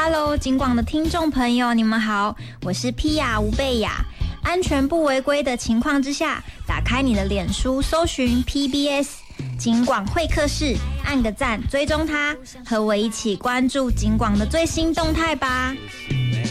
Hello， 警广的听众朋友，你们好，我是 Pia 吴贝雅。安全不违规的情况之下，打开你的脸书，搜寻 PBS 警广会客室，按个赞，追踪它，和我一起关注警广的最新动态吧。